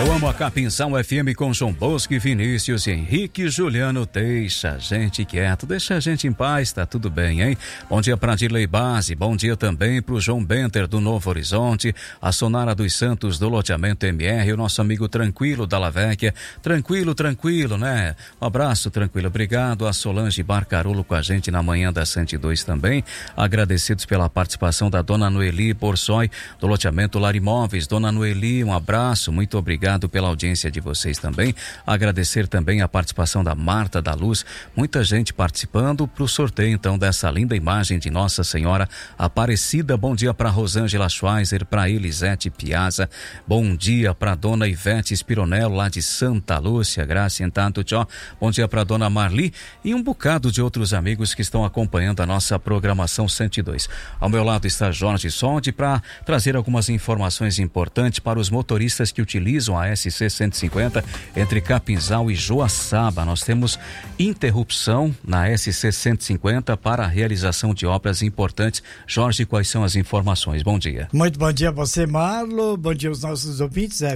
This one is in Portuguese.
Eu amo a Capinzal FM com João Bosco e Vinícius e Henrique e Juliano. Deixa a gente quieto, deixa a gente em paz, tá tudo bem, hein? Bom dia pra Dirley Base, bom dia também pro João Benter do Novo Horizonte, a Sonara dos Santos do Loteamento MR, o nosso amigo Tranquilo da Lavecchia. Tranquilo, né? Um abraço, Tranquilo, obrigado. A Solange Barcarulo com a gente na manhã da 102 também. Agradecidos pela participação da Dona Noeli Borsoi do Loteamento Lar Imóveis. Dona Noeli, um abraço, muito obrigado pela audiência de vocês também. Agradecer também a participação da Marta da Luz, muita gente participando pro sorteio então dessa linda imagem de Nossa Senhora Aparecida. Bom dia para Rosângela Schweizer, para Elisete Piazza, bom dia para Dona Ivete Spironello lá de Santa Lúcia, graça em tanto tchau. Bom dia para Dona Marli e um bocado de outros amigos que estão acompanhando a nossa programação 102. Ao meu lado está Jorge Sonde para trazer algumas informações importantes para os motoristas que utilizam a SC 150 entre Capinzal e Joaçaba. Nós temos interrupção na SC 150 para a realização de obras importantes. Jorge, quais são as informações? Bom dia. Muito bom dia a você, Marlo. Bom dia aos nossos ouvintes.